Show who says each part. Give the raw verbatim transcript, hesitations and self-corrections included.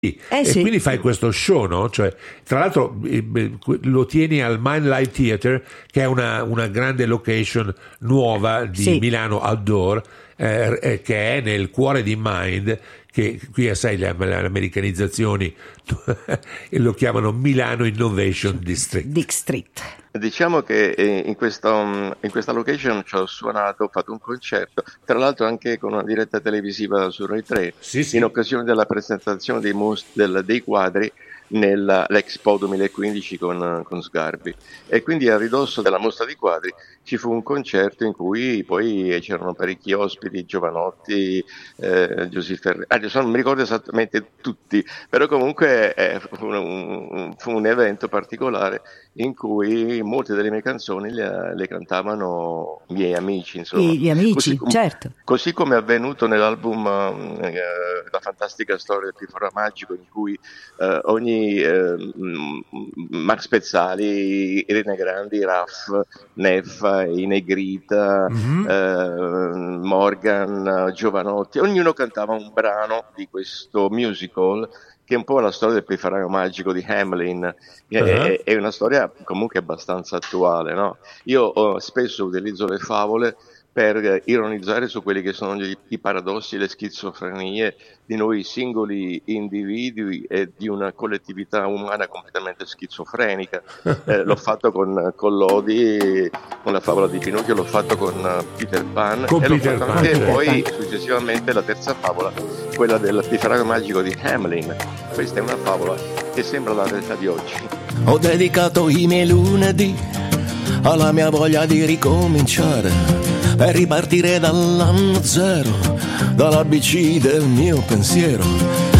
Speaker 1: Eh
Speaker 2: e
Speaker 1: sì.
Speaker 2: quindi fai questo show, no? Cioè, tra l'altro eh, lo tieni al Mind Live Theatre, che è una, una grande location nuova di
Speaker 1: Sì.
Speaker 2: Milano Outdoor, eh, eh, che è nel cuore di Mind, che qui sai le, le americanizzazioni lo chiamano Milano Innovation District.
Speaker 1: District.
Speaker 3: Diciamo che in questa, in questa location ci ho suonato, ho fatto un concerto, tra l'altro anche con una diretta televisiva su Rai tre,
Speaker 2: Sì, sì.
Speaker 3: in occasione della presentazione dei, mus- del, dei quadri nell'Expo duemilaquindici con, con Sgarbi, e quindi a ridosso della mostra di quadri ci fu un concerto in cui poi c'erano parecchi ospiti, Giovanotti, eh, Giuseppe Ferri, ah, non mi ricordo esattamente tutti, però comunque eh, fu, un, fu un evento particolare in cui molte delle mie canzoni le, le cantavano i miei amici, insomma.
Speaker 1: I, gli amici,
Speaker 3: così, com-
Speaker 1: certo.
Speaker 3: Così come è avvenuto nell'album eh, La fantastica storia del Pifaro Magico, in cui eh, ogni eh, Max Pezzali, Irene Grandi, Raff, Neffa, i Negrita,
Speaker 2: Mhm.
Speaker 3: eh, Morgan, Giovanotti, ognuno cantava un brano di questo musical, che è un po' la storia del Pifaraio Magico di Hamelin. È,
Speaker 2: Uh-huh.
Speaker 3: è- è una storia comunque abbastanza attuale, no? Io oh, spesso utilizzo le favole per ironizzare su quelli che sono gli, i paradossi e le schizofrenie di noi singoli individui e di una collettività umana completamente schizofrenica. Eh, l'ho fatto con, con Lodi, con la favola di Pinocchio, l'ho fatto con uh, Peter Pan,
Speaker 2: Con
Speaker 3: e
Speaker 2: Peter
Speaker 3: l'ho fatto
Speaker 2: Pan,
Speaker 3: anche
Speaker 2: certo.
Speaker 3: poi successivamente la terza favola, quella del Pifaraio Magico di Hamelin. Questa è una favola che sembra la realtà di oggi.
Speaker 4: Ho dedicato i miei lunedì alla mia voglia di ricominciare, per ripartire dall'anno zero, dall'A B C del mio pensiero.